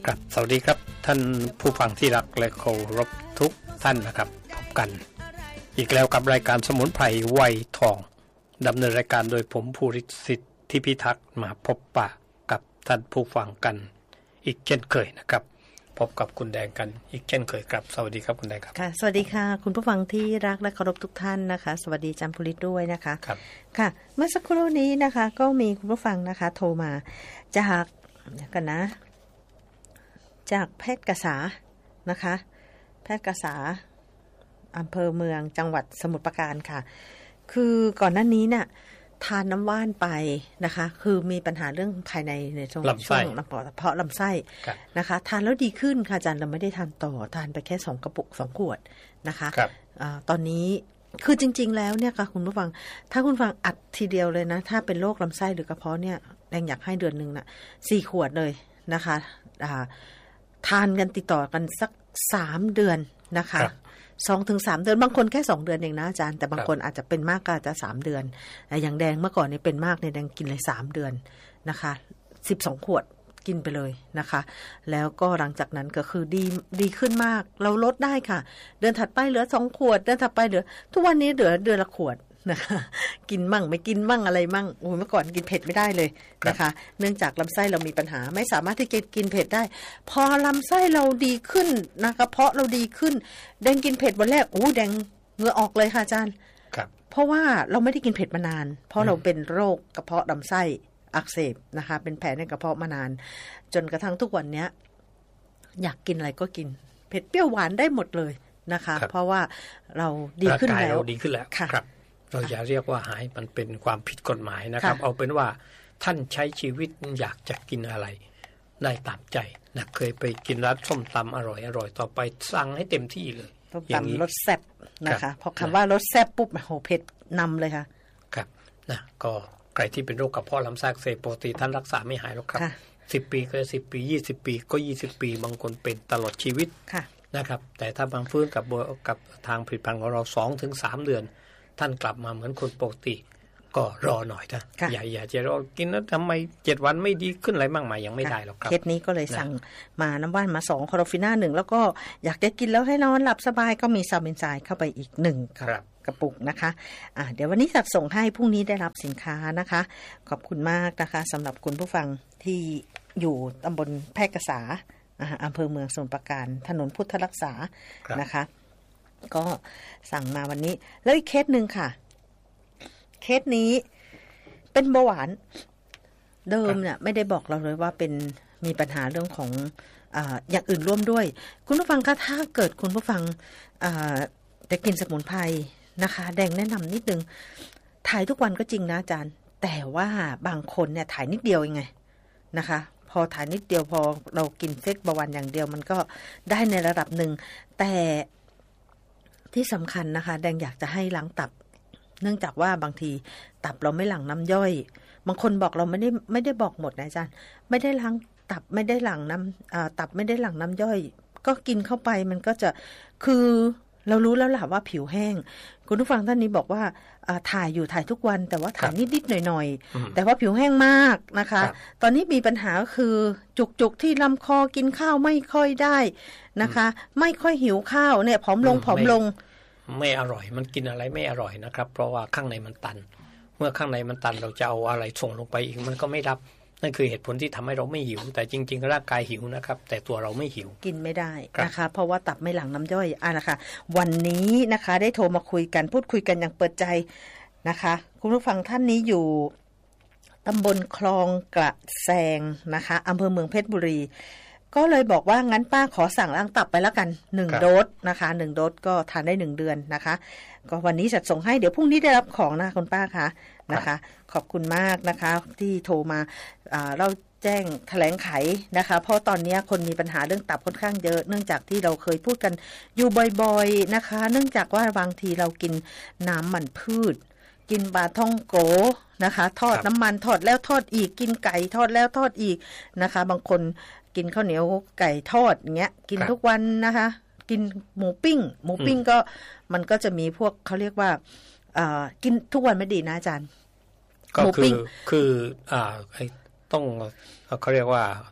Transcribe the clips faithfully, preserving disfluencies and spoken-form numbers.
ครับสวัสดีครับท่านผู้ฟังที่รักและเคารพทุกท่านนะครับพบกันอีกแล้วกับรายการสมุนไพรไวยทองดำเนินรายการโดยผมภูริสิทธิพิทักษ์มาพบปะกับท่านผู้ฟังกันอีกเช่นเคยนะครับพบกับคุณแดงกันอีกเช่นเคยครับสวัสดีครับคุณแดงครับค่ะสวัสดีค่ะคุณผู้ฟังที่รักและเคารพทุกท่านนะคะสวัสดีอาจารย์ภูริด้วยนะคะครับค่ะเมื่อสักครู่นี้นะคะก็มีคุณผู้ฟังนะคะโทรมาจากกันนะจากแพทย์กษานะคะแพทย์กษาอำเภอเมืองจังหวัดสมุทรปราการค่ะคือก่อนหน้านี้เนี่ยทานน้ำว่านไปนะคะคือมีปัญหาเรื่องภายในในช่วงช่วงลำเพาะลำไส้นะคะทานแล้วดีขึ้นค่ะอาจารย์เราไม่ได้ทานต่อทานไปแค่สองกระปุกสองขวดนะคะตอนนี้คือจริงๆแล้วเนี่ยค่ะคุณผู้ฟังถ้าคุณฟังอัดทีเดียวเลยนะถ้าเป็นโรคลำไส้หรือกระเพาะเนี่ยแดงอยากให้เดือนนึงน่ะสี่ขวดเลยนะคะทานกันติดต่อกันสักสามเดือนนะคะสองถึงสามเดือนบางคนแค่สองเดือนเองนะอาจารย์แต่บางคนอาจจะเป็นมากก็อาจจะสามเดือนอย่างแดงเมื่อก่อนนี่เป็นมากเนี่ยแดงกินเลยสามเดือนนะคะสิบสองขวดกินไปเลยนะคะแล้วก็หลังจากนั้นก็คือดีดีขึ้นมากเราลดได้ค่ะเดือนถัดไปเหลือสองขวดเดือนถัดไปเหลือทุกวันนี้เหลือเดือนละขวดนะคะกินมั่งไม่กินมั่งอะไรมั่งโอ้ยเมื่อก่อนกินเผ็ดไม่ได้เลยนะคะเนื่องจากลำไส้เรามีปัญหาไม่สามารถที่จะกินเผ็ดได้พอลำไส้เราดีขึ้นนะคะกระเพาะเราดีขึ้นแดงกินเผ็ดวันแรกโอ้แดงเหงื่อออกเลยค่ะอาจารย์เพราะว่าเราไม่ได้กินเผ็ดมานานเพราะเราเป็นโรคกระเพาะลำไส้อักเสบนะคะเป็นแผลในกระเพาะมานานจนกระทั่งทุกวันนี้อยากกินอะไรก็กินเผ็ดเปรี้ยวหวานได้หมดเลยนะคะเพราะว่าเราดีขึ้นแล้วดีขึ้นแล้วครับเราอย่าเรียกว่าหายมันเป็นความผิดกฎหมายนะครับเอาเป็นว่าท่านใช้ชีวิตอยากจะกินอะไรได้ตามใจนะเคยไปกินร้านส้มตำอร่อยอร่อยต่อไปสั่งให้เต็มที่เลยส้มตำรสแซ่บนะคะพอคำว่ารสแซ่บปุ๊บโหเผ็ดนำเลยค่ะครับนะก็ใครที่เป็นโรคกระเพาะลำไส้อักเสบปกติท่านรักษาไม่หายหรอกครับสิบปีก็สิบปียี่สิบปีก็ยี่สิบปีบางคนเป็นตลอดชีวิตนะครับแต่ถ้าบางฟื้นกับกับทางผลิตภัณฑ์ของเรา สองถึงสาม เดือนท่านกลับมาเหมือนคนปกติก็รอหน่อยนะอย่าอย่าจะรอกินแล้วทำไมเจ็ดวันไม่ดีขึ้นอะไรมากมายยังไม่ได้หรอกครับเคสนี้ก็เลยสั่งมาน้ำว่านมาสองคอโรฟิน่าหนึ่งแล้วก็อยากจะกินแล้วให้นอนหลับสบายก็มีซาเบนไซด์เข้าไปอีกหนึ่งกระปุกนะคะอ่าเดี๋ยววันนี้จัดส่งให้พรุ่งนี้ได้รับสินค้านะคะขอบคุณมากนะคะสำหรับคุณผู้ฟังที่อยู่ตำบลแพร่กษาอำเภอเมืองสมุทรปราการถนนพุทธรักษานะคะก็สั่งมาวันนี้แล้วอีกเคสหนึ่งค่ะเคสนี้เป็นเบาหวานเดิมเนี่ยไม่ได้บอกเราเลยว่าเป็นมีปัญหาเรื่องของอ่าอย่างอื่นร่วมด้วยคุณผู้ฟังคะถ้าเกิดคุณผู้ฟังอ่าจะกินสมุนไพรนะคะแดงแนะนำนิดนึงถ่ายทุกวันก็จริงนะอาจารย์แต่ว่าบางคนเนี่ยถ่ายนิดเดียวเองไงนะคะพอถ่ายนิดเดียวพอเรากินเฟกบาวันอย่างเดียวมันก็ได้ในระดับหนึ่งแต่ที่สำคัญนะคะแดงอยากจะให้ล้างตับเนื่องจากว่าบางทีตับเราไม่หลั่งน้ำย่อยบางคนบอกเราไม่ได้ไม่ได้บอกหมดนะอาจารย์ไม่ได้ล้างตับไม่ได้หลั่งน้ำอ่าตับไม่ได้หลั่งน้ำย่อยก็กินเข้าไปมันก็จะคือเรารู้แล้วล่ะว่าผิวแห้งคุณผู้ฟังท่านนี้บอกว่าถ่ายอยู่ถ่ายทุกวันแต่ว่าถ่ายนิดๆหน่อยๆแต่ว่าผิวแห้งมากนะคะตอนนี้มีปัญหาก็คือจุกๆที่ลำคอกินข้าวไม่ค่อยได้นะคะไม่ค่อยหิวข้าวเนี่ยผอมลงผอมลงไม่อร่อยมันกินอะไรไม่อร่อยนะครับเพราะว่าข้างในมันตันเมื่อข้างในมันตันเราจะเอาอะไรส่งลงไปอีกมันก็ไม่รับนั่นคือเหตุผลที่ทำให้เราไม่หิวแต่จริงๆร่างกายหิวนะครับแต่ตัวเราไม่หิวกินไม่ได้นะคะเพราะว่าตับไม่หลั่งน้ำย่อยอ่ะนะคะวันนี้นะคะได้โทรมาคุยกันพูดคุยกันอย่างเปิดใจนะคะคุณผู้ฟังท่านนี้อยู่ตำบลคลองกระแซงนะคะอำเภอเมืองเพชรบุรีก็เลยบอกว่างั้นป้าขอสั่งล้างตับไปแล้วกันหนึ่งโดสนะคะหนึ่งโดสก็ทานได้หนึ่งเดือนนะคะก็วันนี้จัดส่งให้เดี๋ยวพรุ่งนี้ได้รับของนะคุณป้าคะนะคะขอบคุณมากนะคะที่โทรมาเราแจ้งแถลงไขนะคะเพราะตอนนี้คนมีปัญหาเรื่องตับค่อนข้างเยอะเนื่องจากที่เราเคยพูดกันอยู่บ่อยๆนะคะเนื่องจากว่าบางทีเรากินน้ำมันพืชกินปลาท่องโกนะคะทอดน้ำมันทอดแล้วทอดอีกกินไก่ทอดแล้วทอดอีกนะคะบางคนกินข้าวเหนียวไก่ทอดอย่างเงี้ยกินทุกวันนะคะกินหมูปิ้งหมูปิ้งก็มันก็จะมีพวกเขาเรียกว่ากินทุกวันไม่ดีนะอาจารย์ก็คือคืออ่าต้องเขาเรียกว่า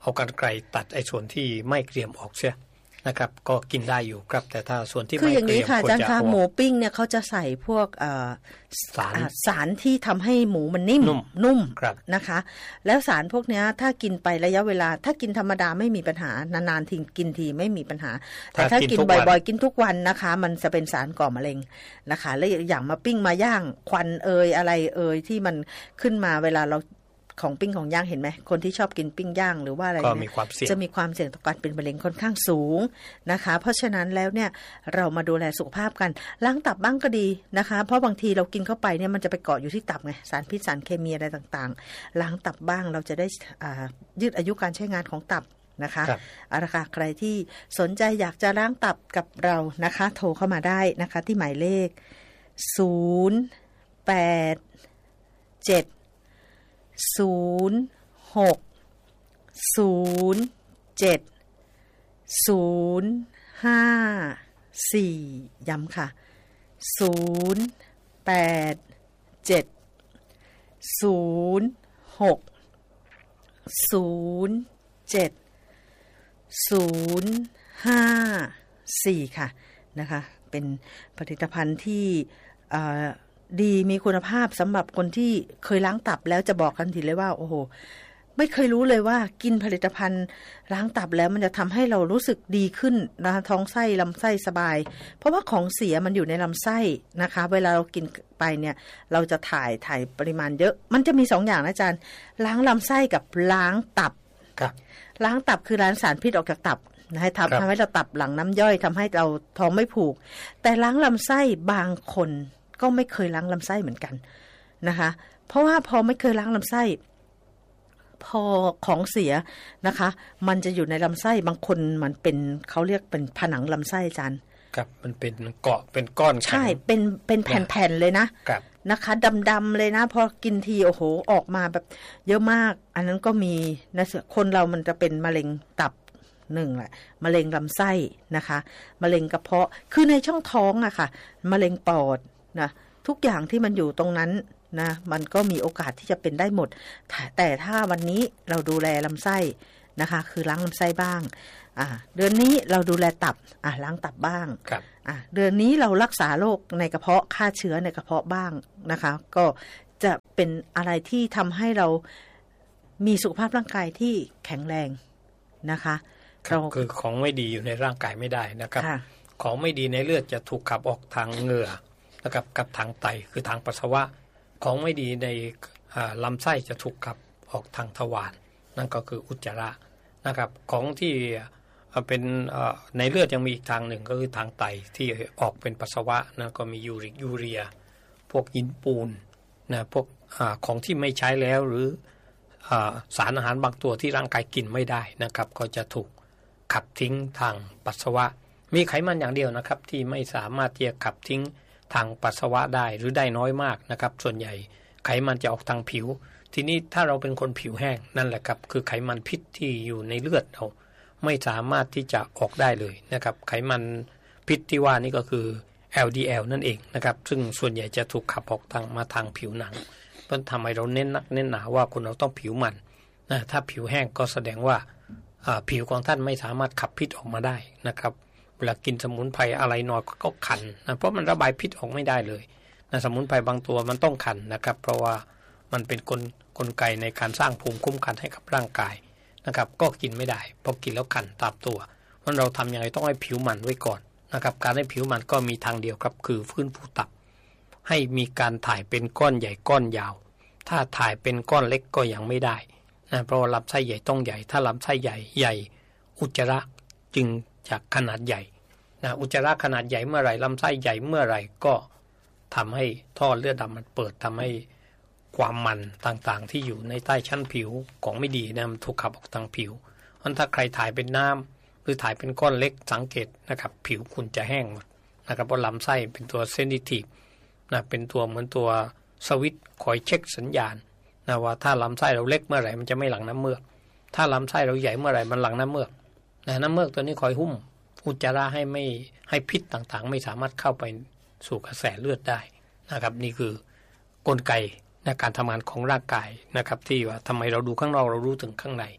เอากรรไกรตัดไอ้ส่วนที่ไม่เกรียมออกเสียนะครับก็กินได้อยู่ครับแต่ถ้าส่วนที่ไม่เกรียมคืออย่างนี้ค่ะอาจารย์คะหมูปิ้งเนี่ยเขาจะใส่พวกสารสารที่ทำให้หมูมันนิ่มนุ่มนะคะแล้วสารพวกนี้ถ้ากินไประยะเวลาถ้ากินธรรมดาไม่มีปัญหานานๆทีกินทีไม่มีปัญหาแต่ถ้ากินบ่อยๆกินทุกวันนะคะมันจะเป็นสารก่อมะเร็งนะคะและอย่างมาปิ้งมาย่างควันเอยอะไรเอยที่มันขึ้นมาเวลาเราของปิ้งของย่างเห็นไหมคนที่ชอบกินปิ้งย่างหรือว่าอะไรเนี่ยจะมีความเสี่ยงต่อการเป็นมะเร็งค่อนข้างสูงนะคะเพราะฉะนั้นแล้วเนี่ยเรามาดูแลสุขภาพกันล้างตับบ้างก็ดีนะคะเพราะบางทีเรากินเข้าไปเนี่ยมันจะไปเกาะอยู่ที่ตับไงสารพิษสารเคมีอะไรต่างๆล้างตับบ้างเราจะได้ยืดอายุการใช้งานของตับนะคะเอาละค่ะใครที่สนใจอยากจะล้างตับกับเรานะคะโทรเข้ามาได้นะคะที่หมายเลขศูนย์ แปด เจ็ดศูนย์ หก ศูนย์ เจ็ด ศูนย์ ห้า สี่ย้ำค่ะศูนย์ แปด เจ็ด ศูนย์ หก ศูนย์ เจ็ด ศูนย์ ห้า สี่ค่ะนะคะเป็นผลิตภัณฑ์ที่ดีมีคุณภาพสำหรับคนที่เคยล้างตับแล้วจะบอกทันทีเลยว่าโอ้โหไม่เคยรู้เลยว่ากินผลิตภัณฑ์ล้างตับแล้วมันจะทำให้เรารู้สึกดีขึ้นนะท้องไส้ลำไส้สบายเพราะว่าของเสียมันอยู่ในลำไส้นะคะเวลาเรากินไปเนี่ยเราจะถ่ายถ่ายปริมาณเยอะมันจะมีสองอย่างนะอาจารย์ล้างลำไส้กับล้างตับล้างตับคือล้างสารพิษออกจากตับให้ทำทำให้เราตับหลั่งน้ำย่อยทำให้เราท้องไม่ผูกแต่ล้างลำไส้บางคนก็ไม่เคยล้างลำไส้เหมือนกันนะคะเพราะว่าพอไม่เคยล้างลำไส้พอของเสียนะคะมันจะอยู่ในลำไส้บางคนมันเป็นเขาเรียกเป็นผนังลำไส้อาจารย์ครับมันเป็นเกาะเป็นก้อนใช่เป็นเป็นแผ่นๆเลยนะนะคะดำๆเลยนะพอกินทีโอ้โหออกมาแบบเยอะมากอันนั้นก็มีนะคนเรามันจะเป็นมะเร็งตับหนึ่งแหละมะเร็งลำไส้นะคะมะเร็งกระเพาะคือในช่องท้องอะค่ะมะเร็งปอดนะทุกอย่างที่มันอยู่ตรงนั้นนะมันก็มีโอกาสที่จะเป็นได้หมดแต่ถ้าวันนี้เราดูแลลำไส้นะคะคือล้างลำไส้บ้างอ่าเดือนนี้เราดูแลตับอ่าล้างตับบ้างอ่าเดือนนี้เรารักษาโรคในกระเพาะฆ่าเชื้อในกระเพาะบ้างนะคะก็จะเป็นอะไรที่ทำให้เรามีสุขภาพร่างกายที่แข็งแรงนะคะคือของไม่ดีอยู่ในร่างกายไม่ได้นะครับของไม่ดีในเลือดจะถูกขับออกทางเหงื่อนะครับกับทางไตคือทางปัสสาวะของไม่ดีในลำไส้จะถูกขับออกทางทวารนั่นก็คืออุจจาระนะครับของที่เป็นในเลือดยังมีอีกทางหนึ่งก็คือทางไตที่ออกเป็นปัสสาวะนั่นก็มียูริกยูเรียพวกหินปูนนะพวกอของที่ไม่ใช้แล้วหรือสารอาหารบางตัวที่ร่างกายกินไม่ได้นะครับก็จะถูกขับทิ้งทางปัสสาวะมีไขมันอย่างเดียวนะครับที่ไม่สามารถที่จะขับทิ้งทางปัสสาวะได้หรือได้น้อยมากนะครับส่วนใหญ่ไขมันจะออกทางผิวทีนี้ถ้าเราเป็นคนผิวแห้งนั่นแหละครับคือไขมันพิษที่อยู่ในเลือดเราไม่สามารถที่จะออกได้เลยนะครับไขมันพิษที่ว่านี่ก็คือ แอล ดี แอล นั่นเองนะครับซึ่งส่วนใหญ่จะถูกขับออกทางมาทางผิวหนังเพราะทำให้เราเน้นนักเน้นหนาว่าคนเราต้องผิวมันนะถ้าผิวแห้งก็แสดงว่าผิวของท่านไม่สามารถขับพิษออกมาได้นะครับเวลากินสมุนไพรอะไรหน่อยก็คันนะเพราะมันระบายพิษออกไม่ได้เลยนะสมุนไพรบางตัวมันต้องคันนะครับเพราะว่ามันเป็นกลกลไกในการสร้างภูมิคุ้มกันให้กับร่างกายนะครับก็กินไม่ได้พอกินแล้วคันตามตัวเพราะเราทำยังไงต้องให้ผิวมันไว้ก่อนนะครับการให้ผิวมันก็มีทางเดียวครับคือฟื้นฟูตับให้มีการถ่ายเป็นก้อนใหญ่ก้อนยาวถ้าถ่ายเป็นก้อนเล็กก็ยังไม่ได้นะเพราะว่าลำไส้ใหญ่ต้องใหญ่ถ้าลำไส้ใหญ่ใหญ่อุจจาระจึงจากขนาดใหญ่นะอุจจาระขนาดใหญ่เมื่อไหร่ลำไส้ใหญ่เมื่อไหร่ก็ทำให้ท่อเลือดดำมันเปิดทำให้ความมันต่างๆที่อยู่ในใต้ชั้นผิวของไม่ดีนะมันถูกขับออกทางผิวเพราะถ้าใครถ่ายเป็นน้ำหรือถ่ายเป็นก้อนเล็กสังเกตนะครับผิวคุณจะแห้งหมดนะครับเพราะลำไส้เป็นตัวเซนซิทีฟนะเป็นตัวเหมือนตัวสวิตช์คอยเช็คสัญญาณนะว่าถ้าลำไส้เราเล็กเมื่อไหร่มันจะไม่หลั่งน้ำเมือกถ้าลำไส้เราใหญ่เมื่อไหร่มันหลั่งน้ำเมือกนะน้ำเมือกตัวนี้คอยหุ้มอุจจาระให้ไม่ให้พิษต่างๆไม่สามารถเข้าไปสู่กระแสเลือดได้นะครับนี่คือกลไกในการทำงานของร่างกายนะครับที่ว่าทำไมเราดูข้างนอกเรารู้ถึงข้างใน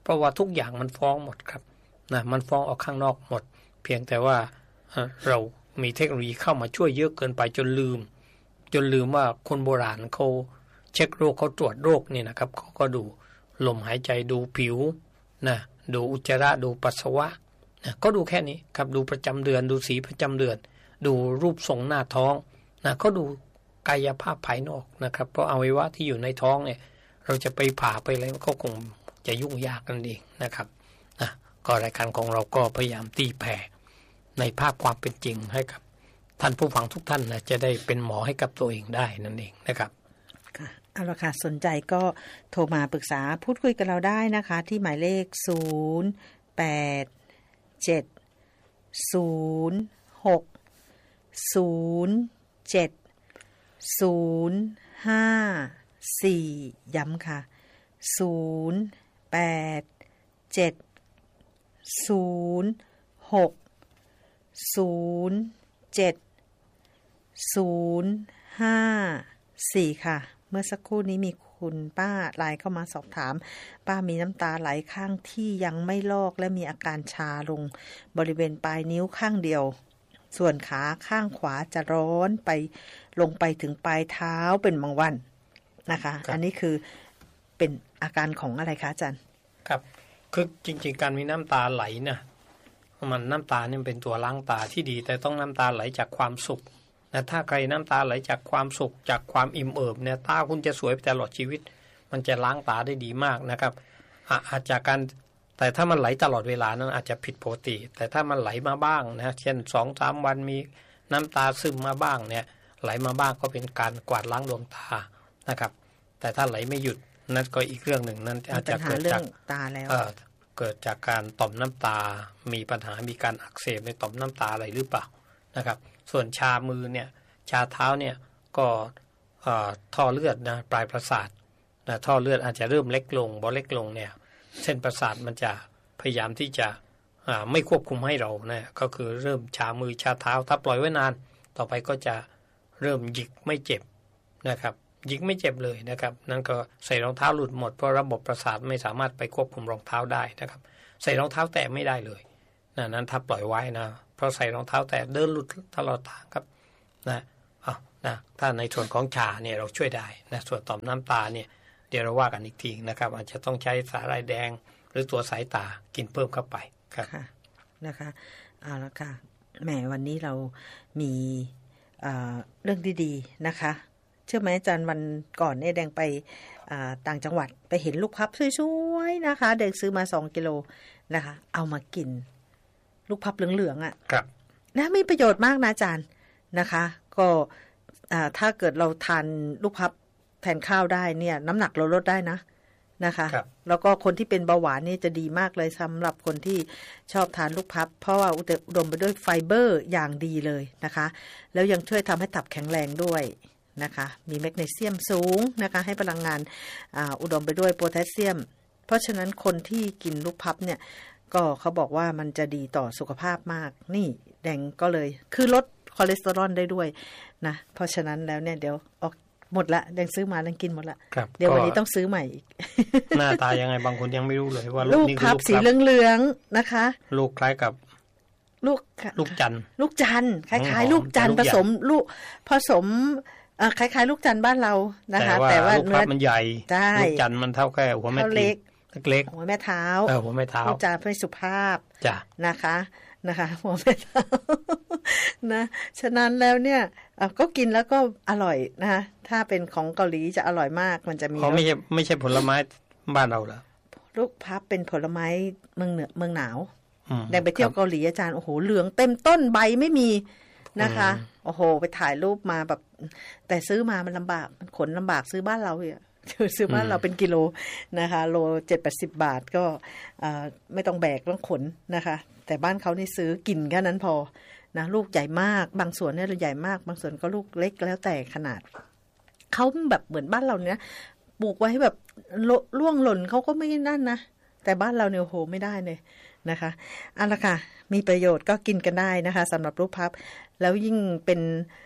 เพราะว่าทุกอย่างมันฟ้องหมดครับนะมันฟ้องออกข้างนอกหมดเพียงแต่ว่าเรามีเทคโนโลยีเข้ามาช่วยเยอะเกินไปจนลืมจนลืมว่าคนโบราณเขาเช็คโรคเขาตรวจโรคนี่นะครับเขาก็ดูลมหายใจดูผิวนะดูอุจจาระดูปัสสาวะนะก็ดูแค่นี้ครับดูประจำเดือนดูสีประจำเดือนดูรูปทรงหน้าท้องนะเขาดูกายภาพภายนอกนะครับเพราะอวัยวะที่อยู่ในท้องเนี่ยเราจะไปผ่าไปอะไรก็คงจะยุ่งยากกันเองนะครับนะก็รายการของเราก็พยายามตีแผ่ในภาพความเป็นจริงให้กับท่านผู้ฟังทุกท่านนะจะได้เป็นหมอให้กับตัวเองได้นั่นเองนะครับค่ะเอาละค่ะสนใจก็โทรมาปรึกษาพูดคุยกับเราได้นะคะที่หมายเลขศูนย์ แปด เจ็ด ศูนย์ หก ศูนย์ เจ็ด ศูนย์ ห้า สี่ ย้ำค่ะศูนย์ แปด เจ็ด ศูนย์ หก ศูนย์ เจ็ด ศูนย์ ห้า สี่ค่ะเมื่อสักครู่นี้มีคุณป้าไลน์เข้ามาสอบถามป้ามีน้ำตาไหลข้างที่ยังไม่ลอกและมีอาการชาลงบริเวณปลายนิ้วข้างเดียวส่วนขาข้างขวาจะร้อนไปลงไปถึงปลายเท้าเป็นบางวันนะคะอันนี้คือเป็นอาการของอะไรคะอาจารย์ครับคือจริงๆการมีน้ำตาไหลนะมันน้ำตาเนี่ยเป็นตัวล้างตาที่ดีแต่ต้องน้ำตาไหลจากความสุขนะถ้าใครน้ำตาไหลจากความสุขจากความอิ่มเอิบเนี่ยตาคุณจะสวยไปตลอดชีวิตมันจะล้างตาได้ดีมากนะครับอาจจะการแต่ถ้ามันไหลตลอดเวลานั้นอาจจะผิดปกติแต่ถ้ามันไหลมาบ้างนะเช่น สองสาม วันมีน้ำตาซึมมาบ้างเนี่ยไหลมาบ้างก็เป็นการกวาดล้างดวงตานะครับแต่ถ้าไหลไม่หยุดนั่นก็อีกเรื่องหนึ่งนั่นอาจจะเกิดจากตาแล้วเกิดจากการต่อมน้ำตามีปัญหามีการอักเสบในต่อมน้ำตาอะไรหรือเปล่านะครับส่วนชามือเนี่ยชาเท้าเนี่ยก็ท่อเลือดนะปลายประสาทนะท่อเลือดอาจจะเริ่มเล็กลงพอเล็กลงเนี่ยเส้นประสาทมันจะพยายามที่จะไม่ควบคุมให้เรานะก็คือเริ่มชามือชาเท้าถ้าปล่อยไว้นานต่อไปก็จะเริ่มหยิกไม่เจ็บนะครับหยิกไม่เจ็บเลยนะครับนั่นก็ใส่รองเท้าหลุดหมดเพราะระบบประสาทไม่สามารถไปควบคุมรองเท้าได้นะครับใส่รองเท้าแตะไม่ได้เลยนะนั้นถ้าปล่อยไว้นะเพราะใส่รองเท้าแตะเดินหลุดตลอดทางครับนะเอานะถ้าในส่วนของชาเนี่ยเราช่วยได้นะส่วนต่อมน้ำตาเนี่ยเดี๋ยวเราว่ากันอีกทีนะครับอาจจะต้องใช้สาหร่ายแดงหรือตัวสายตากินเพิ่มเข้าไปครับค่ะนะคะเอาละค่ะแหมวันนี้เรามีเรื่องดีๆนะคะเชื่อไหมอาจารย์วันก่อนเนี่ยแดงไปต่างจังหวัดไปเห็นลูกพับสวยๆนะคะเด็กซื้อมาสองกิโลนะคะเอามากินลูกพับเหลืองๆอ่ะครับนะมีประโยชน์มากนะอาจารย์นะคะก็ถ้าเกิดเราทานลูกพับแทนข้าวได้เนี่ยน้ำหนักเราลดได้นะนะคะแล้วก็คนที่เป็นเบาหวานนี่จะดีมากเลยสำหรับคนที่ชอบทานลูกพับเพราะว่าอุดมไปด้วยไฟเบอร์อย่างดีเลยนะคะแล้วยังช่วยทำให้ตับแข็งแรงด้วยนะคะมีแมกนีเซียมสูงนะคะให้พลังงานอุดมไปด้วยโพแทสเซียมเพราะฉะนั้นคนที่กินลูกพับเนี่ยก็เขาบอกว่ามันจะดีต่อสุขภาพมากนี่แดงก็เลยคือลดคอเลสเตอรอลได้ด้วยนะเพราะฉะนั้นแล้วเนี่ยเดี๋ยวออกหมดละแดงซื้อมาแดงกินหมดละเดี๋ยววันนี้ต้องซื้อใหม่อีกหน้าตายังไงบางคนยังไม่รู้เลยว่าลูกพับสีเหลืองๆนะคะลูกคล้ายกับลูกลูกจันทร์ลูกจันทร์คล้ายๆลูกจันทร์ผสมลูกผสมคล้ายๆลูกจันทร์บ้านเรานะคะแต่ว่าลูกพับมันใหญ่ลูกจันทร์มันเท่าแค่หัวแม่เล็กเล็กหัวแม่เท้าเออหัวแม่เท้าลูกจันทร์เป็นสุภาพจ้ะนะคะนะคะหัวแม่เท้านะฉะนั้นแล้วเนี่ยก็กินแล้วก็อร่อยนะถ้าเป็นของเกาหลีจะอร่อยมากมันจะมีเขาไม่ใช่ไม่ใช่ผลไม้บ้านเราเหรอลูกพับเป็นผลไม้เมืองเหนือเมืองหนาวแดงไปเที่ยวเกาหลีอาจารย์โอ้โหเหลืองเต็มต้นใบไม่มีนะคะโอ้โหไปถ่ายรูปมาแบบแต่ซื้อมามันลำบากมันขนลำบากซื้อบ้านเราเนี่ยซื้อบ้านเราเป็นกิโลนะคะโลเจ็ดแปดสิบบาทก็ไม่ต้องแบกต้องขนนะคะแต่บ้านเขานี่ซื้อกินแค่นั้นพอนะลูกใหญ่มากบางส่วนเนี่ยใหญ่มากบางส่วนก็ลูกเล็กแล้วแต่ขนาดเขาแบบเหมือนบ้านเราเนี่ยปลูกไว้ให้แบบล่วงหล่นเขาก็ไม่นั่นนะแต่บ้านเราเนี่ยโหไม่ได้เลยนะคะเอาละค่ะมีประโยชน์ก็กินกันได้นะคะสำหรับลูกพับแล้วยิ่งเป็น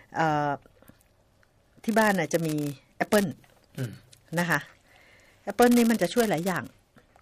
ที่บ้านน่ะจะมีแอปเปิ้ลนะคะแอปเปิ้ลนี่มันจะช่วยหลายอย่าง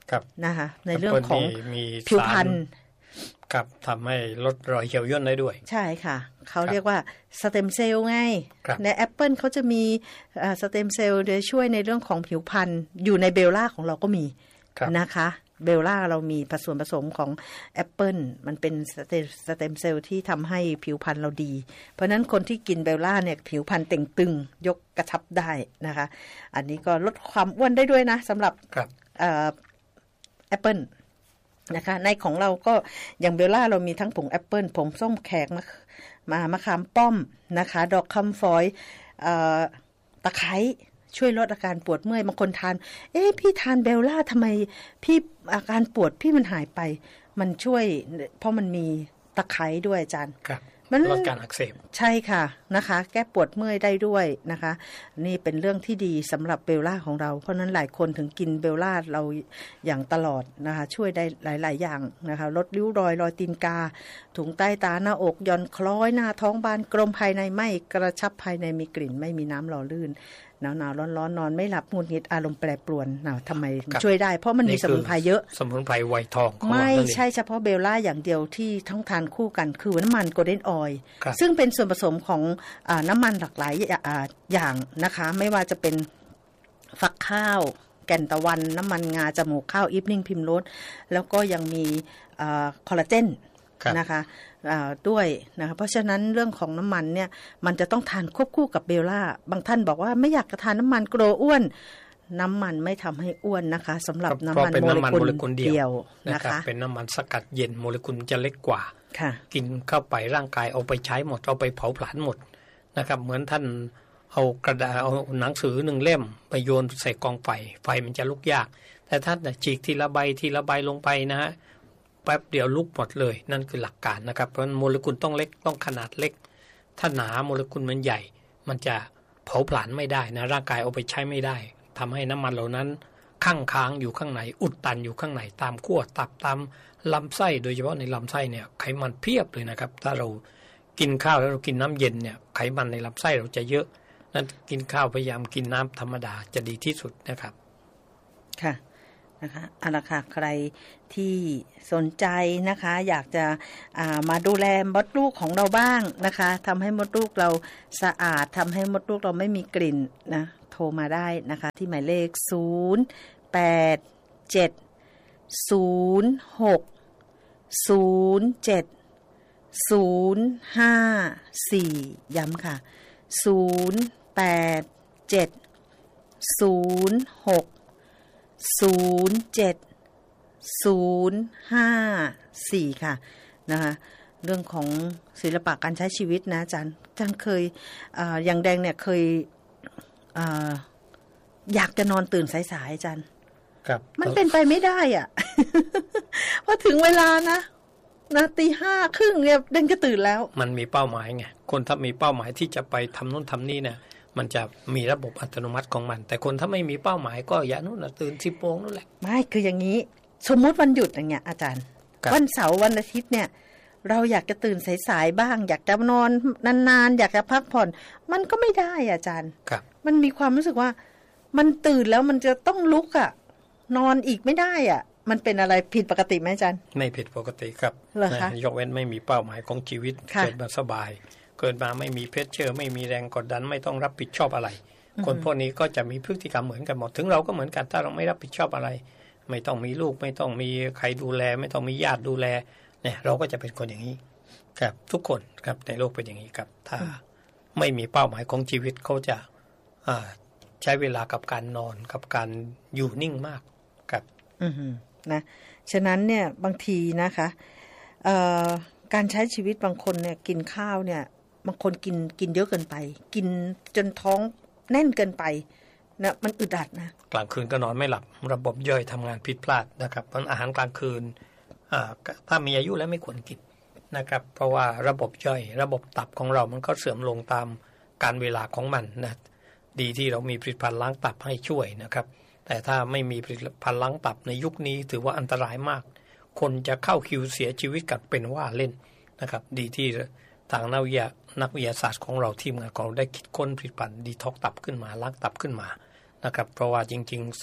นะคะในเรื่องของผิวพรรณครับทำให้ลดรอยเหี่ยวย่นได้ด้วยใช่ค่ะเขาเรียกว่าสเต็มเซลล์ไงในแอปเปิลเขาจะมีสเต็มเซลล์โดยช่วยในเรื่องของผิวพรรณอยู่ในเบลล่าของเราก็มีนะคะเบลล่าเรามีผสมผสมของแอปเปิลมันเป็นสเต็มเซลล์ที่ทำให้ผิวพรรณเราดีเพราะนั้นคนที่กินเบลล่าเนี่ยผิวพรรณเต่งตึงยกกระชับได้นะคะอันนี้ก็ลดความอ้วนได้ด้วยนะสำหรับแอปเปิลนะคะในของเราก็อย่างเบลล่าเรามีทั้งผงแอปเปิลผงส้มแขกมามามะขามป้อมนะคะดอกคำฝอยตะไคร้ช่วยลดอาการปวดเมื่อยบางคนทานเอ๊ะพี่ทานเบลล่าทำไมพี่อาการปวดพี่มันหายไปมันช่วยเพราะมันมีตะไคร้ด้วยอาจารย์ลดการอักเสบใช่ค่ะนะคะแก้ปวดเมื่อยได้ด้วยนะคะนี่เป็นเรื่องที่ดีสำหรับเบลล่าของเราเพราะนั้นหลายคนถึงกินเบลล่าเราอย่างตลอดนะคะช่วยได้หลายๆอย่างนะคะลดริ้วรอยรอยตีนกาถุงใต้ตาหน้าอกย่อนคล้อยหน้าท้องบานกลมภายในไม่กระชับภายในมีกลิ่นไม่มีน้ำหล่อลื่นหนาวหนาวร้อนร้อนนอนไม่หลับหงุดหงิดอารมณ์แปรปรวนหนาวทำไมช่วยได้เพราะมันมีสมุนไพรเยอะสมุนไพรไวทองไม่ใช่เฉพาะเบลล่าอย่างเดียวที่ต้องทานคู่กันคือน้ำมันโกลเด้นออยล์ซึ่งเป็นส่วนผสมของอ่าน้ำมันหลากหลายอย่างนะคะไม่ว่าจะเป็นฟักข้าวแก่นตะวันน้ำมันงาจมูกข้าวอีฟนิ่งพิมโรสแล้วก็ยังมีคอลลาเจนนะคะด้วยนะคะเพราะฉะนั้นเรื่องของน้ำมันเนี่ยมันจะต้องทานควบคู่กับเบลล่าบางท่านบอกว่าไม่อยากจะทานน้ำมันกลัวอ้วนน้ำมันไม่ทำให้อ้วนนะคะสำหรับน้ำมันโมเลกุลเดียวนะคะเป็นน้ำมันสกัดเย็นโมเลกุลจะเล็กกว่ากินเข้าไปร่างกายเอาไปใช้หมดเอาไปเผาผลาญหมดนะครับเหมือนท่านเอากระดาษเอาหนังสือหนึ่งเล่มไปโยนใส่กองไฟไฟมันจะลุกยากแต่ท่านฉีกทีละใบทีละใบลงไปนะฮะแป๊บเดียวลุกหมดเลยนั่นคือหลักการนะครับเพราะโมเลกุลต้องเล็กต้องขนาดเล็กถ้าหนาโมเลกุลมันใหญ่มันจะเผาผลาญไม่ได้นะร่างกายเอาไปใช้ไม่ได้ทำให้น้ำมันเหล่านั้นค้างค้างอยู่ข้างในอุดตันอยู่ข้างในตามขั้วตับตามลำไส้โดยเฉพาะในลำไส้เนี่ยไขมันเพียบเลยนะครับถ้าเรากินข้าวแล้วเรากินน้ำเย็นเนี่ยไขมันในลำไส้เราจะเยอะนั้นกินข้าวพยายามกินน้ำธรรมดาจะดีที่สุดนะครับค่ะนะคะเอาละค่ะใครที่สนใจนะคะอยากจะมาดูแลมดลูกของเราบ้างนะคะทำให้มดลูกเราสะอาดทำให้มดลูกเราไม่มีกลิ่นนะโทรมาได้นะคะที่หมายเลขศูนย์ แปด เจ็ด ศูนย์ หก ศูนย์ เจ็ด ศูนย์ ห้า สี่ ย้ำค่ะศูนย์ แปด เจ็ด ศูนย์ หก ศูนย์ เจ็ด ศูนย์ ห้า สี่ ค่ะนะคะเรื่องของศิลปะการใช้ชีวิตนะอาจารย์อาจารย์เคยเอ่ออย่างแดงเนี่ยเคยเอ่ออยากจะนอนตื่นสายๆอาจารย์ครับมันเป็นไปไม่ได้อ่ะ พอถึงเวลานะนะตีห้าครึ่งเนี่ยแดงก็ตื่นแล้วมันมีเป้าหมายไงคนถ้ามีเป้าหมายที่จะไปทำโน่นทำนี่เนี่ยมันจะมีระบบอัตโนมัติของมันแต่คนถ้าไม่มีเป้าหมายก็อย่านู่นน่ะตื่นสิบโมงนั่นแหละไม่คืออย่างนี้สมมุติวันหยุดอย่างเงี้ยอาจารย์วันเสาร์วันอาทิตย์เนี่ยเราอยากจะตื่นสายๆบ้างอยากจะนอนนานๆอยากจะพักผ่อนมันก็ไม่ได้อาจารย์มันมีความรู้สึกว่ามันตื่นแล้วมันจะต้องลุกอ่ะนอนอีกไม่ได้อ่ะมันเป็นอะไรผิดปกติไหมอาจารย์ไม่ผิดปกติครับยกเว้นไม่มีเป้าหมายของชีวิตเกิดมาสบายเกิดมาไม่มีเพรสเชอร์ไม่มีแรงกดดันไม่ต้องรับผิดชอบอะไรคนพวกนี้ก็จะมีพฤติกรรมเหมือนกันหมดถึงเราก็เหมือนกันถ้าเราไม่รับผิดชอบอะไรไม่ต้องมีลูกไม่ต้องมีใครดูแลไม่ต้องมีญาติดูแลเนี่ยเราก็จะเป็นคนอย่างนี้ครับทุกคนครับในโลกเป็นอย่างนี้ครับถ้าไม่มีเป้าหมายของชีวิตเขาจะใช้เวลากับการนอนกับการอยู่นิ่งมากครับอือนะฉะนั้นเนี่ยบางทีนะคะเอ่อการใช้ชีวิตบางคนเนี่ยกินข้าวเนี่ยบางคนกินกินเยอะเกินไปกินจนท้องแน่นเกินไปนะมันอึดอัดนะกลางคืนก็นอนไม่หลับระบบย่อยทำงานผิดพลาดนะครับเพราะอาหารกลางคืนถ้ามีอายุแล้วไม่ควรกินนะครับเพราะว่าระบบย่อยระบบตับของเรามันก็เสื่อมลงตามการเวลาของมันนะดีที่เรามีผลิตภัณฑ์ล้างตับให้ช่วยนะครับแต่ถ้าไม่มีผลิตภัณฑ์ล้างตับในยุคนี้ถือว่าอันตรายมากคนจะเข้าคิวเสียชีวิตกันเป็นว่าเล่นนะครับดีที่ทางนักวิทยานักวิทยาศาสตร์ของเราทีมงานของเราได้คิดค้นผลิตภัณฑ์ดีท็อกตับขึ้นมาล้างตับขึ้นมานะครับเพราะว่าจริง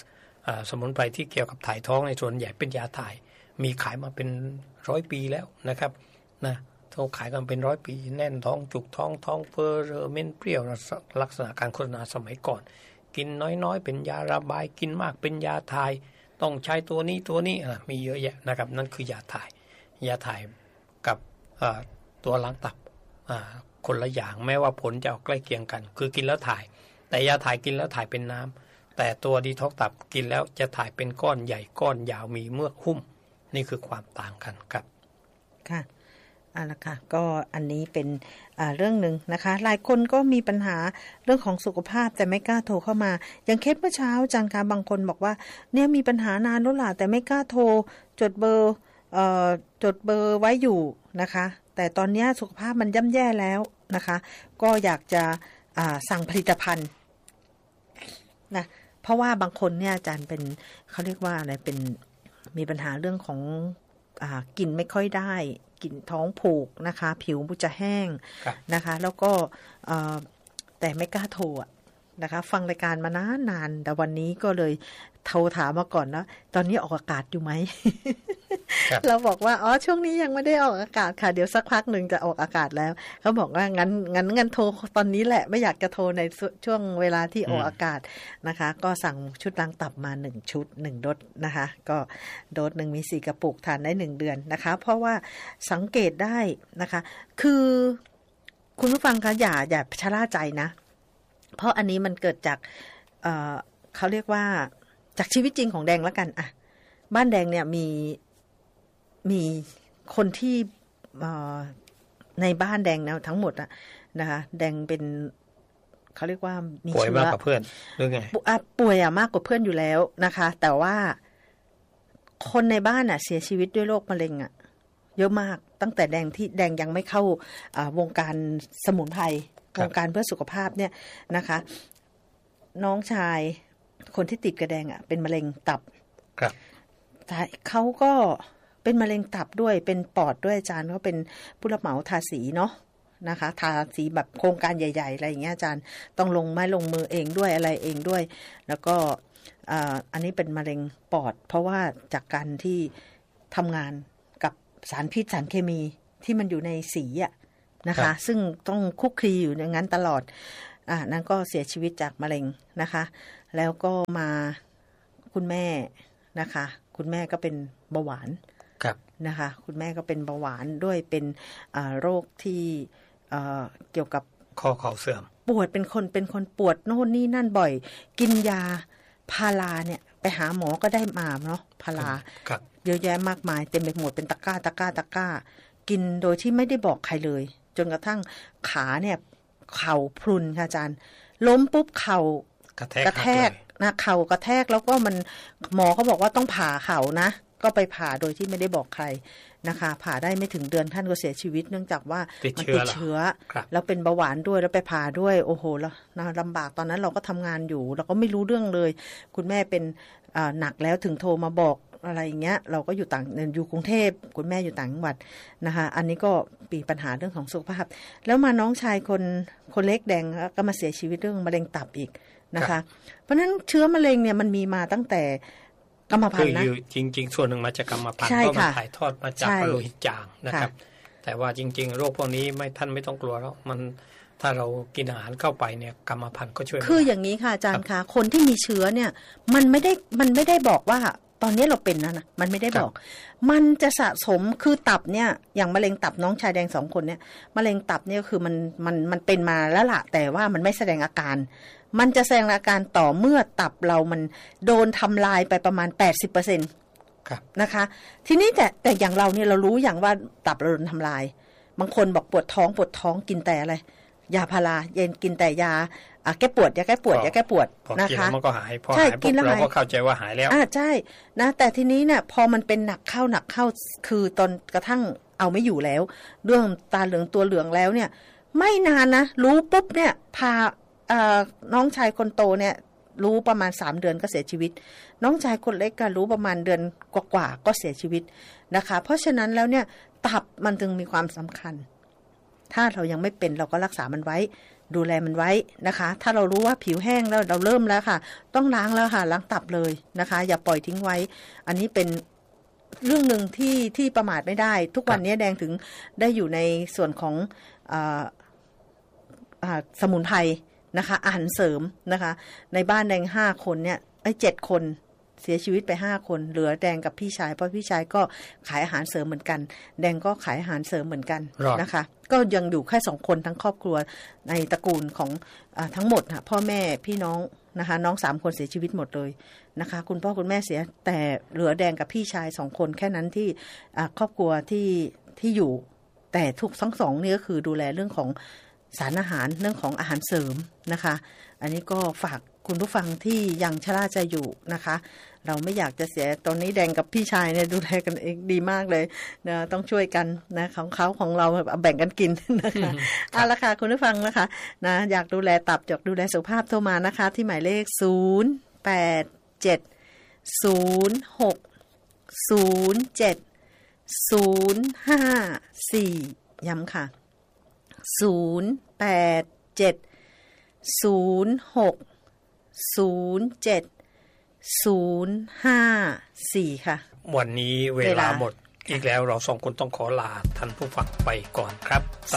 สมุนไพรที่เกี่ยวกับถ่ายท้องในส่วนใหญ่เป็นยาถ่ายมีขายมาเป็นร้อยปีแล้วนะครับนะเขาขายกันเป็นร้อยปีแน่นท้องจุกท้องท้องเฟ้อเรอเม้นเปรี้ยวลักษณะการโฆษณาสมัยก่อนกินน้อยๆเป็นยาระบายกินมากเป็นยาถ่ายต้องใช้ตัวนี้ตัวนี้นะมีเยอะแยะนะครับนั่นคือยาถ่ายยาถ่ายกับตัวล้างตับคนละอย่างแม้ว่าผลจะใกล้เคียงกันคือกินแล้วถ่ายแต่ยาถ่ายกินแล้วถ่ายเป็นน้ำแต่ตัวดีท็อกตับกินแล้วจะถ่ายเป็นก้อนใหญ่ก้อนยาวมีเมือกหุ้มนี่คือความต่างกันครับค่ะเอาละค่ะก็อันนี้เป็นเรื่องหนึ่งนะคะหลายคนก็มีปัญหาเรื่องของสุขภาพแต่ไม่กล้าโทรเข้ามาอย่างเคสเมื่อเช้าอาจารย์คะบางคนบอกว่าเนี่ยมีปัญหานานแล้วล่ะแต่ไม่กล้าโทรจดเบอร์เอ่อจดเบอร์ไว้อยู่นะคะแต่ตอนนี้สุขภาพมันย่ำแย่แล้วนะคะก็อยากจะสั่งผลิตภัณฑ์นะเพราะว่าบางคนเนี่ยอาจารย์เป็นเขาเรียกว่าอะไรเป็นมีปัญหาเรื่องของอ่ากินไม่ค่อยได้กินท้องผูกนะคะผิวจะแห้งนะคะแล้วก็แต่ไม่กล้าโทรนะคะฟังรายการมานานนานแต่วันนี้ก็เลยโทรถามมาก่อนแล้วตอนนี้ออกอากาศอยู่ไหม เราบอกว่าอ๋อช่วงนี้ยังไม่ได้ออกอากาศค่ะเดี๋ยวสักพักหนึ่งจะออกอากาศแล้วเขาบอกว่างั้นงั้นงั้นโทรตอนนี้แหละไม่อยากจะโทรในช่วงเวลาที่ออกอากาศนะคะก็สั่งชุดล้างตับมาหนึ่งชุดหนึ่งโดสนะคะก็โดสหนึ่งมีสี่กระปุกทานได้หนึ่งเดือนนะคะเพราะว่าสังเกตได้นะคะคือคุณผู้ฟังคะอย่าอย่าชะล่าใจนะเพราะอันนี้มันเกิดจากเอ่อเขาเรียกว่าจากชีวิตจริงของแดงแล้วกันอ่ะบ้านแดงเนี่ยมีมีคนที่ในบ้านแดงนะทั้งหมดอะนะคะแดงเป็นเขาเรียกว่ามีป่วยมากกว่าเพื่อนหรือไงป่วยอะมากกว่าเพื่อนอยู่แล้วนะคะแต่ว่าคนในบ้านอะเสียชีวิตด้วยโรคมะเร็งอะเยอะมากตั้งแต่แดงที่แดงยังไม่เข้าวงการสมุนไพรวงการเพื่อสุขภาพเนี่ยนะคะน้องชายคนที่ติดกระแดงอะเป็นมะเร็งตับครับเขาก็เป็นมะเร็งตับด้วยเป็นปอดด้วยอาจารย์เขาเป็นผู้รับเหมาทาสีเนาะนะคะทาสีแบบโครงการใหญ่ๆอะไรอย่างเงี้ยอาจารย์ต้องลงไม้ลงมือเองด้วยอะไรเองด้วยแล้วก็อันนี้เป็นมะเร็งปอดเพราะว่าจากการที่ทำงานกับสารพิษสารเคมีที่มันอยู่ในสีอะนะคะซึ่งต้องคุกคลีอยู่อย่างนั้นตลอดอ่านั่นก็เสียชีวิตจากมะเร็งนะคะแล้วก็มาคุณแม่นะคะคุณแม่ก็เป็นเบาหวานนะคะคุณแม่ก็เป็นเบาหวานด้วยเป็นโรคที่เกี่ยวกับข้อเข่าเสื่อมปวดเป็นคนเป็นคนปวดโน่นนี่นั่นบ่อยกินยาพาราเนี่ยไปหาหมอก็ได้มาเนาะพาราเยอะแยะมากมายเต็มไปหมดเป็นตะกร้าตะกร้าตะกร้ากินโดยที่ไม่ได้บอกใครเลยจนกระทั่งขาเนี่ยเข่าพรุนค่ะอาจารย์ล้มปุ๊บเข่ากระแทกกระแทกนะเข่ากระแทกแล้วก็มันหมอเขาบอกว่าต้องผ่าเข่านะก็ไปผ่าโดยที่ไม่ได้บอกใครนะคะผ่าได้ไม่ถึงเดือนท่านก็เสียชีวิตเนื่องจากว่ามันติดเชื้อแล้วเป็นเบาหวานด้วยแล้วไปผ่าด้วยโอ้โหแล้วลำบากตอนนั้นเราก็ทำงานอยู่เราก็ไม่รู้เรื่องเลยคุณแม่เป็นหนักแล้วถึงโทรมาบอกอะไรอย่างเงี้ยเราก็อยู่ต่างอยู่กรุงเทพคุณแม่อยู่ต่างจังหวัดนะคะอันนี้ก็มีปัญหาเรื่องของสุขภาพแล้วมาน้องชายคนคนเล็กแดงก็มาเสียชีวิตเรื่องมะเร็งตับอีกนะคะเพราะฉะนั้นเชื้อมะเร็งเนี่ยมันมีมาตั้งแต่กรรมพันธุ์นะคือจริงๆส่วนหนึ่งมาจากกรรมพันธุ์ก็มาถ่ายทอดมาจากโลหิตจางนะครับแต่ว่าจริงๆโรคพวกนี้ไม่ท่านไม่ต้องกลัวแล้วมันถ้าเรากินอาหารเข้าไปเนี่ยกรรมพันธุ์ก็ช่วยคืออย่างนี้ค่ะอาจารย์คะคนที่มีเชื้อเนี่ยมันไม่ได้มันไม่ได้บอกว่าตอนนี้เราเป็นนะนะมันไม่ได้บอกมันจะสะสมคือตับเนี่ยอย่างมะเร็งตับน้องชายแดงสองคนเนี่ยมะเร็งตับเนี่ยคือมันมันมันเป็นมาแล้วล่ะแต่ว่ามันไม่แสดงอาการมันจะแสดงอาการต่อเมื่อตับเรามันโดนทำลายไปประมาณ แปดสิบเปอร์เซ็นต์ครับนะคะทีนี้แต่แต่อย่างเราเนี่ยเรารู้อย่างว่าตับเราโดนทำลายบางคนบอกปวดท้องปวดท้องกินแต่อะไรยาพาราเย็นกินแต่ยาอ่ะแก้ปวดยาแก้ปวดยาแก้ปวดนะคะมันก็หายพอหายปุ๊บเราก็เข้าใจว่าหายแล้วอ่าใช่นะแต่ทีนี้เนี่ยพอมันเป็นหนักเข้าหนักเข้าคือตอนกระทั่งเอาไม่อยู่แล้วเรื่องตาเหลืองตัวเหลืองแล้วเนี่ยไม่นานนะรู้ปุ๊บเนี่ยพาน้องชายคนโตเนี่ยรู้ประมาณสามเดือนก็เสียชีวิตน้องชายคนเล็กก็รู้ประมาณเดือนกว่าๆก็เสียชีวิตนะคะเพราะฉะนั้นแล้วเนี่ยตับมันจึงมีความสำคัญถ้าเรายังไม่เป็นเราก็รักษามันไว้ดูแลมันไว้นะคะถ้าเรารู้ว่าผิวแห้งแล้วเราเริ่มแล้วค่ะต้องล้างแล้วค่ะล้างตับเลยนะคะอย่าปล่อยทิ้งไว้อันนี้เป็นเรื่องหนึ่งที่ที่ประมาทไม่ได้ทุกวันนี้แดงถึงได้อยู่ในส่วนของอ่าอ่าสมุนไพรนะคะอาหารเสริมนะคะในบ้านแดงห้าคนเนี่ยไอ้เจ็ดคนเสียชีวิตไปห้าคนเหลือแดงกับพี่ชายเพราะพี่ชายก็ขายอาหารเสริมเหมือนกันแดงก็ขายอาหารเสริมเหมือนกันนะคะก็ยังอยู่แค่สองคนทั้งครอบครัวในตระกูลของอ่าทั้งหมดค่ะพ่อแม่พี่น้องนะคะน้องสามคนเสียชีวิตหมดเลยนะคะคุณพ่อคุณแม่เสียแต่เหลือแดงกับพี่ชายสองคนแค่นั้นที่อ่าครอบครัวที่ที่อยู่แต่ทุกทั้งสองนี่ก็คือดูแลเรื่องของสารอาหารเรื่องของอาหารเสริมนะคะอันนี้ก็ฝากคุณผู้ฟังที่ยังชราใจอยู่นะคะเราไม่อยากจะเสียตอนนี้แดงกับพี่ชายเนี่ยดูแลกันเองดีมากเลยนะต้องช่วยกันนะของเขาของเราแบ่งกันกินนะคะเอาละค่ะคุณผู้ฟังนะคะนะอยากดูแลตับอยากดูแลสุขภาพโทรมานะคะที่หมายเลขศูนย์ แปด เจ็ด ศูนย์ หก ศูนย์ เจ็ด ศูนย์ ห้า สี่ย้ำค่ะศูนย์ แปด เจ็ด ศูนย์ หก ศูนย์ เจ็ด ศูนย์ ห้า สี่ค่ะวันนี้เวลาหมดอีกแล้วเราสองคนต้องขอลาท่านผู้ฟังไปก่อนครับ